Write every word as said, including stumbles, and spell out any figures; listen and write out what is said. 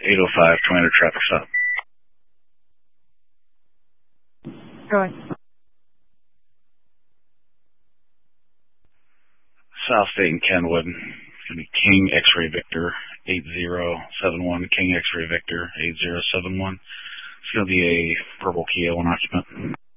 eight oh five, Commander traffic stop. Go ahead. South State and Kenwood. It's going to be King X-Ray Victor eight zero seven one, King X-Ray Victor eight zero seven one. It's going to be a purple Kia, one occupant.